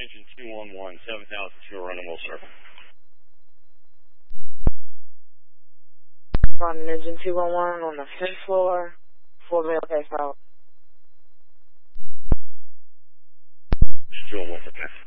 engine 211, 7002, running will sir. On engine 211 on the 5th floor, 4 male pass out. 211, okay.